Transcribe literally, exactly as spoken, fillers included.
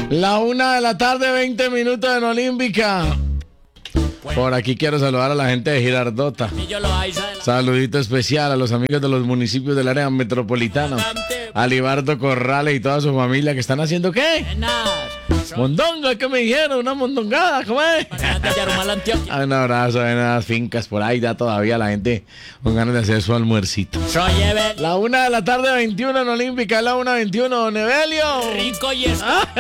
La una de la tarde, veinte minutos en Olímpica. Por aquí quiero saludar a la gente de Girardota. Saludito especial a los amigos de los municipios del área metropolitana. A Libardo Corrales y toda su familia que están haciendo ¿qué? Mondonga, ¿qué me dijeron? Una mondongada, ¿cómo es? Un abrazo en las fincas por ahí, da todavía la gente con ganas de hacer su almuercito. La una de la tarde, veintiuno en Olímpica, la una veintiuno, don Evelio. Rico y